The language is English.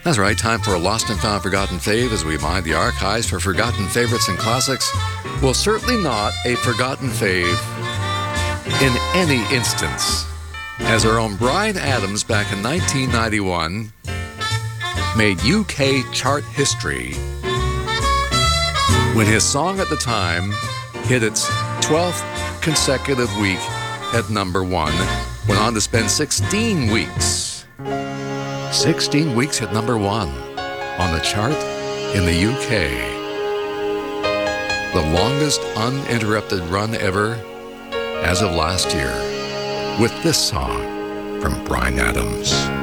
That's right, time for a Lost and Found Forgotten Fave as we mine the archives for forgotten favorites and classics. Well, certainly not a forgotten fave in any instance, as our own Bryan Adams back in 1991 made UK chart history when his song at the time hit its 12th consecutive week at number 1, went on to spend 16 weeks. 16 weeks at number 1 on the chart in the UK. The longest uninterrupted run ever as of last year, with this song from Bryan Adams.